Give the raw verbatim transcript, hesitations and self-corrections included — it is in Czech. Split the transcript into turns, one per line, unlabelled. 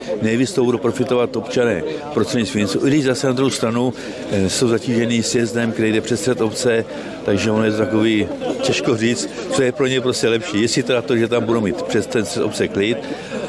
Nejvíc to budou profitovat občané prostřednictvím, i když zase na druhou stranu jsou zatížený sjezdem, který jde přes střed obce, takže ono je to takový, těžko říct, co je pro ně prostě lepší. Jestli teda to, že tam budou mít přes ten střed obce klid,